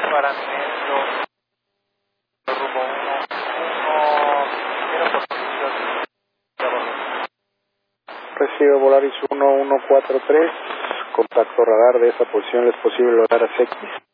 Baramento, rumbo 1, Recibe Volaris 1143, contacto radar de esa posición, ¿es posible lograr a CX?